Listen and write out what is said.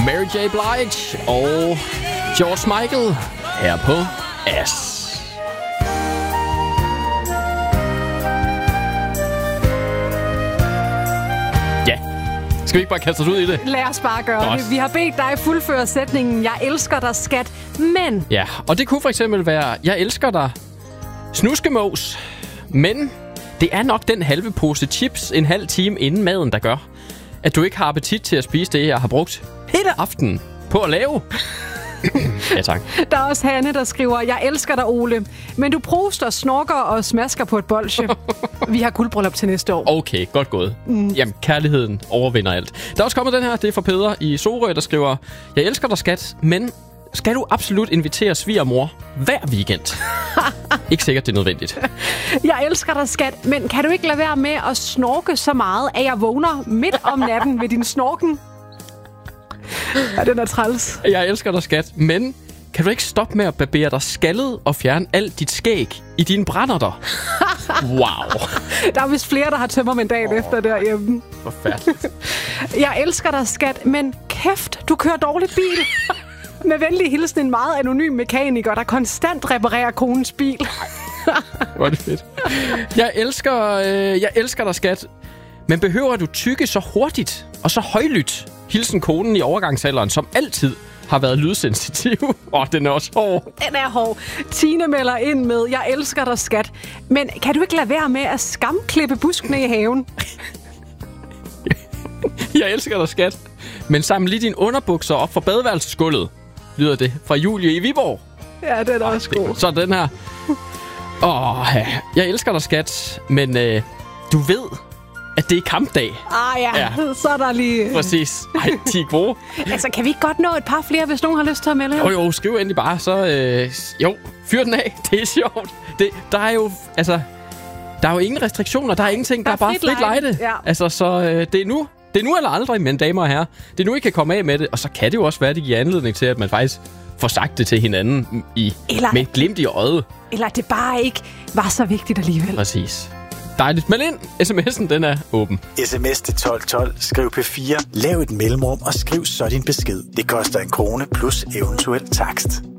Mary J. Blige og George Michael her på As. Ja, skal vi ikke bare kaste os ud i det? Lad os bare gøre det. Vi har bedt dig fuldføre sætningen, jeg elsker dig, skat, men... Ja, og det kunne for eksempel være, jeg elsker dig, snuskemos, men det er nok den halve pose chips en halv time inden maden, der gør, at du ikke har appetit til at spise det, jeg har brugt hele aftenen på at lave. Ja, tak. Der er også Hanne, der skriver, jeg elsker dig, Ole, men du proster, snorker og smasker på et bolsje. Vi har guldbryllup til næste år. Okay, godt gået. Jamen, kærligheden overvinder alt. Der er også kommet den her, det er fra Peder i Sorø, der skriver, jeg elsker dig, skat, men skal du absolut invitere svigermor hver weekend? Ikke sikkert, det er nødvendigt. Jeg elsker dig, skat, men kan du ikke lade være med at snorke så meget, at jeg vågner midt om natten ved din snorken? Ja, den er træls. Jeg elsker dig, skat, men kan du ikke stoppe med at barbere dig skaldet og fjerne alt dit skæg i dine brænderter? Wow. Der er vist flere, der har tømmermænd dagen efter derhjemme. Forfærdeligt. Jeg elsker dig, skat, men kæft, du kører dårligt bil. Med venlig hilsen en meget anonym mekaniker, der konstant reparerer konens bil. Hvor er det fedt. Jeg elsker dig, skat, men behøver du tykke så hurtigt og så højlydt? Hilsen konen i overgangsalderen, som altid har været lydsensitiv. Den er også hård. Den er hård. Tine melder ind med, jeg elsker dig, skat. Men kan du ikke lade være med at skamklippe buskene i haven? Jeg elsker dig, skat. Men samle lige dine underbukser op fra badeværelsesgulvet, lyder det fra Julie i Viborg. Ja, den er også god. Så den her. Jeg elsker dig, skat. Men du ved, at det er kampdag. Ja, så er der lige... Præcis. Ej, 10 gode. Altså, kan vi ikke godt nå et par flere, hvis nogen har lyst til at melde? Jo, skriv endelig bare, så... fyr den af. Det er sjovt. Der er jo ingen restriktioner. Der er ingenting. Der er bare frit lejde. Ja. Altså, så det er nu. Det er nu eller aldrig, mine damer og herrer. Det er nu, I kan komme af med det. Og så kan det jo også være, det giver anledning til, at man faktisk får sagt det til hinanden med et glimt i øjet. Eller det bare ikke var så vigtigt alligevel. Præcis. Dejligt. Meld ind. SMS'en, den er åben. SMS til 1212. Skriv P4. Lav et mellemrum og skriv så din besked. Det koster 1 krone plus eventuel takst.